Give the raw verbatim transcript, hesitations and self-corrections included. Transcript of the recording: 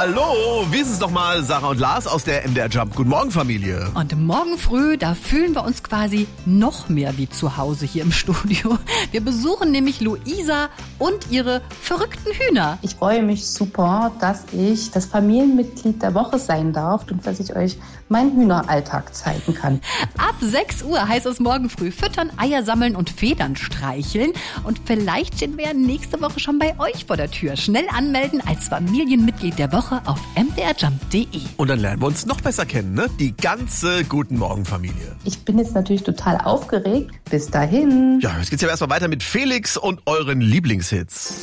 Hallo, wir sind's nochmal, Sarah und Lars aus der M D R Jump. Guten Morgen, Familie. Und morgen früh, da fühlen wir uns quasi noch mehr wie zu Hause hier im Studio. Wir besuchen nämlich Luisa und ihre verrückten Hühner. Ich freue mich super, dass ich das Familienmitglied der Woche sein darf und dass ich euch meinen Hühneralltag zeigen kann. Ab sechs Uhr heißt es morgen früh füttern, Eier sammeln und Federn streicheln. Und vielleicht stehen wir ja nächste Woche schon bei euch vor der Tür. Schnell anmelden als Familienmitglied der Woche auf m d r jump punkt d e. Und dann lernen wir uns noch besser kennen, ne? Die ganze Guten Morgen Familie. Ich bin jetzt natürlich total aufgeregt. Bis dahin. Ja, jetzt geht's ja erstmal weiter mit Felix und euren Lieblingshits.